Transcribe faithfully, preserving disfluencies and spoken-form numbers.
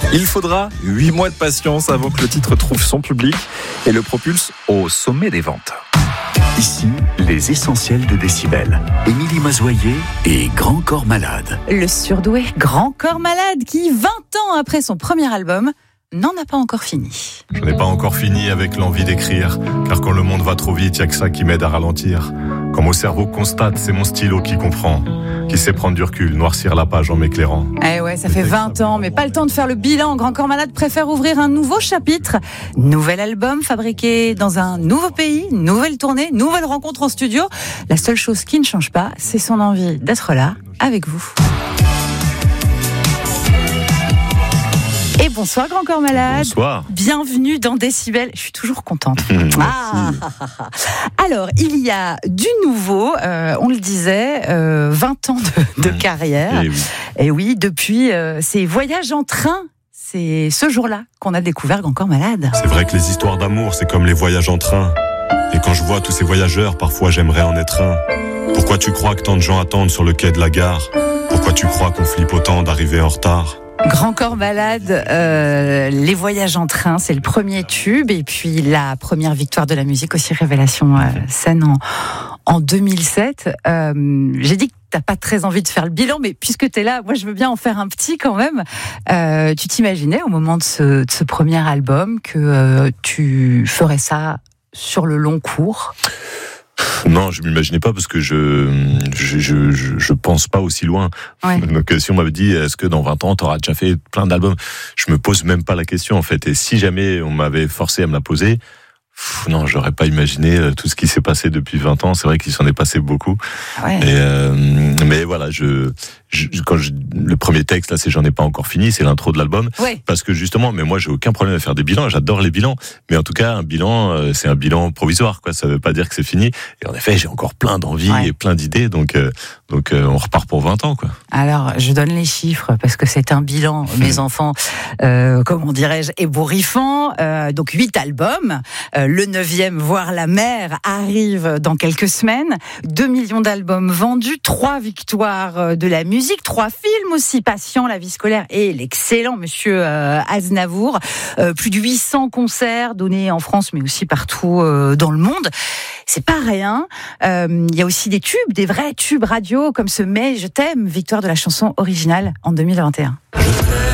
Il faudra huit mois de patience avant que le titre trouve son public et le propulse au sommet des ventes. Ici, les essentiels de Décibel. Émilie Mazoyer et Grand Corps Malade. Le surdoué Grand Corps Malade qui, vingt ans après son premier album, n'en a pas encore fini. Je n'ai pas encore fini avec l'envie d'écrire, car quand le monde va trop vite, il n'y a que ça qui m'aide à ralentir. Quand mon cerveau constate, c'est mon stylo qui comprend, qui sait prendre du recul, noircir la page en m'éclairant. Eh ouais, ça fait vingt ans, mais pas le temps de faire le bilan. Grand Corps Malade préfère ouvrir un nouveau chapitre. Nouvel album fabriqué dans un nouveau pays, nouvelle tournée, nouvelle rencontre en studio. La seule chose qui ne change pas, c'est son envie d'être là, avec vous. Et bonsoir Grand Corps Malade. Bonsoir. Bienvenue dans Décibel. Je suis toujours contente. Ah. Alors, il y a du nouveau, euh, on le disait, euh, vingt ans de, de carrière. Et oui. Et oui, depuis euh, ces voyages en train, c'est ce jour-là qu'on a découvert Grand Corps Malade. C'est vrai que les histoires d'amour, c'est comme les voyages en train. Et quand je vois tous ces voyageurs, parfois j'aimerais en être un. Pourquoi tu crois que tant de gens attendent sur le quai de la gare ? Pourquoi tu crois qu'on flippe autant d'arriver en retard ? Grand Corps Malade, euh, les voyages en train, c'est le premier tube, et puis la première victoire de la musique, aussi révélation euh, scène en, en deux mille sept. Euh, j'ai dit que t'as pas très envie de faire le bilan, mais puisque t'es là, moi je veux bien en faire un petit quand même. Euh, tu t'imaginais au moment de ce, de ce premier album que euh, tu ferais ça sur le long cours ? Non, je m'imaginais pas parce que je je je je, je pense pas aussi loin. Ouais. Donc si on m'avait dit est-ce que dans vingt ans tu auras déjà fait plein d'albums, je me pose même pas la question en fait. Et si jamais on m'avait forcé à me la poser, pff, non, j'aurais pas imaginé tout ce qui s'est passé depuis vingt ans. C'est vrai qu'il s'en est passé beaucoup. Ouais. Et euh, mais voilà, je, je quand je, le premier texte là, c'est j'en ai pas encore fini, c'est l'intro de l'album. Ouais. Parce que justement, mais moi j'ai aucun problème à faire des bilans, j'adore les bilans, mais en tout cas un bilan, euh, c'est un bilan provisoire, quoi. Ça veut pas dire que c'est fini. Et en effet, j'ai encore plein d'envies Ouais. et plein d'idées, donc euh, donc euh, on repart pour vingt ans, quoi. Alors, je donne les chiffres parce que c'est un bilan, mes enfants, euh, comment dirais-je, ébouriffant. Euh, donc, huit albums. Euh, le neuvième, voire la mer, arrive dans quelques semaines. Deux millions d'albums vendus, trois victoires de la musique, trois films aussi, Patient, La vie scolaire et l'excellent Monsieur euh, Aznavour. Euh, plus de huit cents concerts donnés en France, mais aussi partout euh, dans le monde. C'est pas rien. Euh, il y a aussi des tubes, des vrais tubes radio, comme ce Mais je t'aime, victoire de la chanson originale en deux mille vingt et un. Je t'aime.